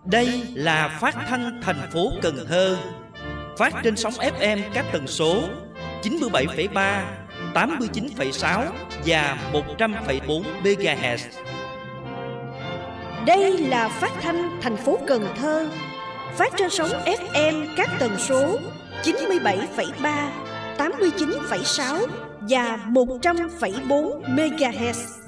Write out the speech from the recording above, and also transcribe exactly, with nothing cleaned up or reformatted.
Đây là phát thanh thành phố Cần Thơ, phát trên sóng ép em các tần số chín mươi bảy phẩy ba, tám mươi chín phẩy sáu và một trăm phẩy bốn mê ga héc. Đây là phát thanh thành phố Cần Thơ, phát trên sóng ép em các tần số chín mươi bảy phẩy ba, tám mươi chín phẩy sáu và một trăm phẩy bốn mê ga héc.